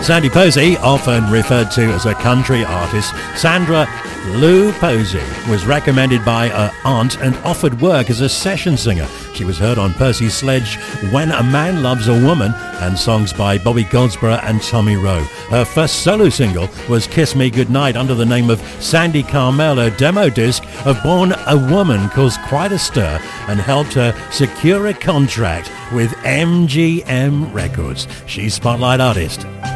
Sandy Posey, often referred to as a country artist, Sandra Lou Posey, was recommended by her aunt and offered work as a session singer. She was heard on Percy Sledge, When a Man Loves a Woman, and songs by Bobby Goldsboro and Tommy Rowe. Her first solo single was Kiss Me Goodnight under the name of Sandy Carmel. Her demo disc of Born a Woman caused quite a stir and helped her secure a contract with MGM Records. She's Spotlight Artist.